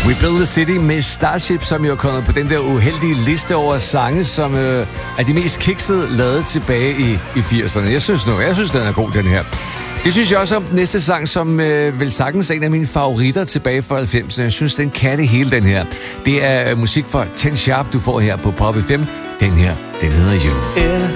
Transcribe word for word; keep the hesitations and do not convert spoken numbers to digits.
We Build the City med Starship, som jo er kommet på den der uheldige liste over sange, som øh, er de mest kiksede lavet tilbage i, i firserne. Jeg synes nu, jeg synes, den er god, den her. Det synes jeg også om den næste sang, som øh, vel sagtens er en af mine favoritter tilbage fra halvfemserne. Jeg synes, den kan det hele, den her. Det er musik fra Ten Sharp, du får her på Pop F M. Den her, den hedder You. If